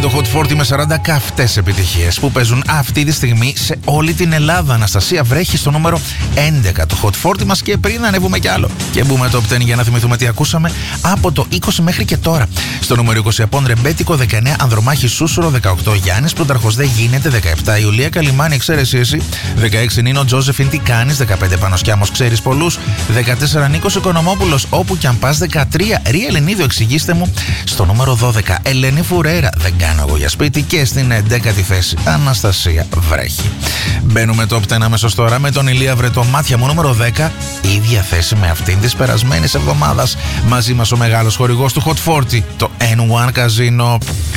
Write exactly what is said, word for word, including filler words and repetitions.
το Hot φορτί με σαράντα καυτές επιτυχίες που παίζουν αυτή τη στιγμή σε όλη την Ελλάδα. Αναστασία Βρέχη στο νούμερο έντεκα το Hot φορτί μας, και πριν ανέβουμε κι άλλο και μπούμε top δέκα για να θυμηθούμε τι ακούσαμε από το είκοσι μέχρι και τώρα. Στο νούμερο είκοσι Απόν Ρεμπέτικο, δεκαεννέα Ανδρομάχη Σούσουρο, δεκαοκτώ Γιάννης Πλούταρχος Δεν Γίνεται, δεκαεπτά Ιουλία Καλιμάνη Ξέρεις Εσύ, δεκαέξι Νίνο Τζόζεφιν Τι Κάνεις, δεκαπέντε Πανοσκιάμος Ξέρεις Πολλούς, δεκατέσσερα Νίκος Οικονομόπουλος Όπου κι αν πας, δεκατρία Ρία Ελληνίδου Εξηγήστε Μου, στο νούμερο δώδεκα Ελένη Φουρέρα Δεν Κάνω Εγώ Για Σπίτι, και στην έντεκατη θέση Αναστασία Βρέχη. Μπαίνουμε top δέκα αμέσως τώρα με τον Ηλία Βρετό, Μάτια Μου, νούμερο δέκα, ίδια θέση με αυτήν της περασμένης εβδομάδας. Μαζί μας ο μεγάλος χορηγός του Hot φορτί, το N one Casino.